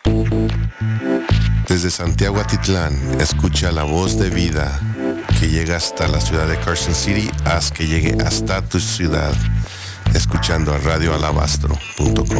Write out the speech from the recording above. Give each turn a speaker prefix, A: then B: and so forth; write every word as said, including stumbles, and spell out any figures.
A: Desde Santiago Atitlán, escucha la voz de vida que llega hasta la ciudad de Carson City, haz que llegue hasta tu ciudad, escuchando a radio alabastro punto com.